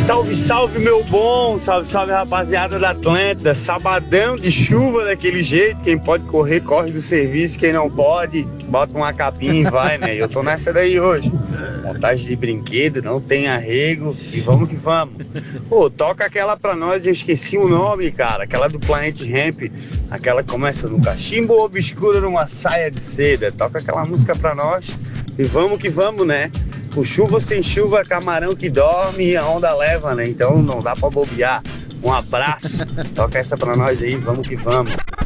Salve, salve, meu bom! Salve, salve, rapaziada da Atlântida. Sabadão de chuva daquele jeito. Quem pode correr, corre do serviço. Quem não pode, bota uma capinha e vai, né? Eu tô nessa daí hoje. Montagem de brinquedo, não tem arrego. E vamos que vamos. Pô, toca aquela pra nós, eu esqueci o nome, cara. Aquela do Planet Hemp. Aquela que começa no cachimbo obscuro numa saia de seda. Toca aquela música pra nós. E vamos que vamos, né? Com chuva ou sem chuva, camarão que dorme e a onda leva, né? Então não dá pra bobear. Um abraço. Toca essa pra nós aí, vamos que vamos.